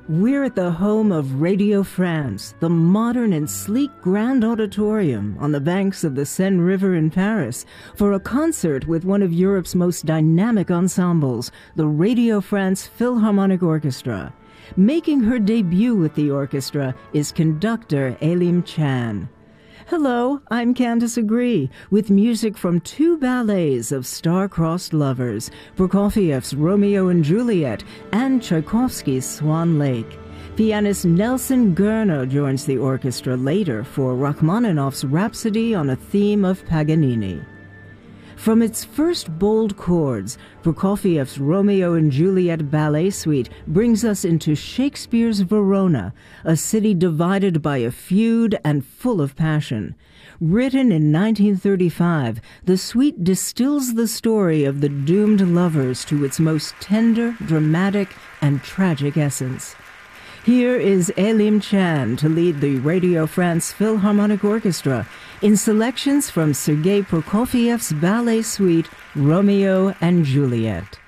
We're at the home of Radio France, the modern and sleek Grand Auditorium on the banks of the Seine River in Paris, for a concert with one of Europe's most dynamic ensembles, the Radio France Philharmonic Orchestra. Making her debut with the orchestra is conductor Elim Chan. Hello, I'm Candice Agree, with music from two ballets of star-crossed lovers, Prokofiev's Romeo and Juliet and Tchaikovsky's Swan Lake. Pianist Nelson Gurno joins the orchestra later for Rachmaninoff's Rhapsody on a theme of Paganini. From its first bold chords, Prokofiev's Romeo and Juliet ballet suite brings us into Shakespeare's Verona, a city divided by a feud and full of passion. Written in 1935, the suite distills the story of the doomed lovers to its most tender, dramatic, and tragic essence. Here is Elim Chan to lead the Radio France Philharmonic Orchestra in selections from Sergei Prokofiev's ballet suite, Romeo and Juliet.